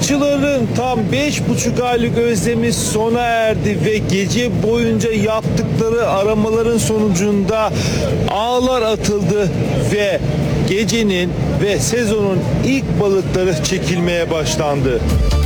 Balıkçıların tam 5,5 aylık özlemi sona erdi ve gece boyunca yaptıkları aramaların sonucunda ağlar atıldı ve gecenin ve sezonun ilk balıkları çekilmeye başlandı.